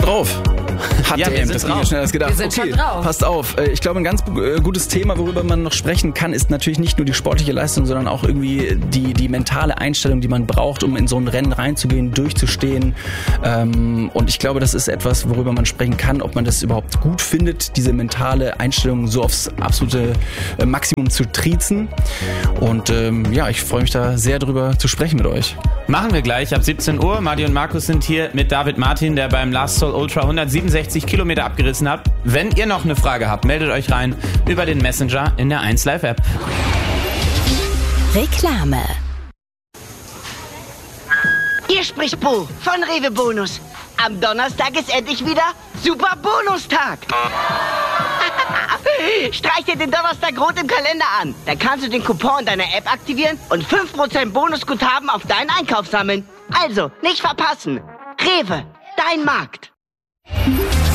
drauf. Ja, das ging schneller als gedacht. Wir sind schon drauf. Passt auf. Ich glaube, ein ganz gutes Thema, worüber man noch sprechen kann, ist natürlich nicht nur die sportliche Leistung, sondern auch irgendwie die mentale Einstellung, die man braucht, um in so ein Rennen reinzugehen, durchzustehen. Und ich glaube, das ist etwas, worüber man sprechen kann, ob man das überhaupt gut findet, diese mentale Einstellung so aufs absolute Maximum zu triezen. Und ich freue mich da sehr drüber zu sprechen mit euch. Machen wir gleich ab 17 Uhr. Marty und Markus sind hier mit David Martin, der beim Last Soul Ultra 167 Kilometer abgerissen hat. Wenn ihr noch eine Frage habt, meldet euch rein über den Messenger in der 1Live App. Reklame. Hier spricht Bo von Rewe Bonus. Am Donnerstag ist endlich wieder Super Bonustag. Streich dir den Donnerstag rot im Kalender an. Dann kannst du den Coupon in deiner App aktivieren und 5% Bonusguthaben auf deinen Einkauf sammeln. Also, nicht verpassen. Rewe, dein Markt.